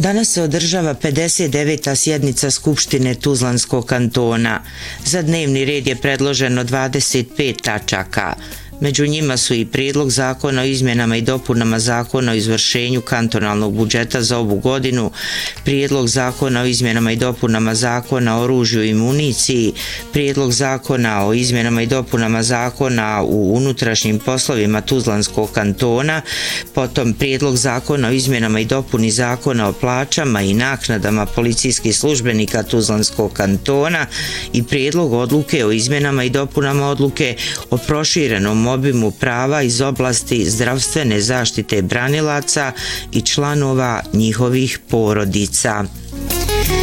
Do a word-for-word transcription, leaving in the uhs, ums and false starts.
Danas se održava pedeset deveta sjednica Skupštine Tuzlanskog kantona. Za dnevni red je predloženo dvadeset pet tačaka. Među njima su i prijedlog zakona o izmjenama i dopunama zakona o izvršenju kantonalnog budžeta za ovu godinu, prijedlog zakona o izmjenama i dopunama zakona o oružju i municiji, prijedlog zakona o izmjenama i dopunama zakona u unutrašnjim poslovima Tuzlanskog kantona, potom prijedlog zakona o izmjenama i dopuni zakona o plaćama i naknadama policijskih službenika Tuzlanskog kantona i prijedlog odluke o izmjenama i dopunama odluke o proširenom obimu prava iz oblasti zdravstvene zaštite branilaca i članova njihovih porodica.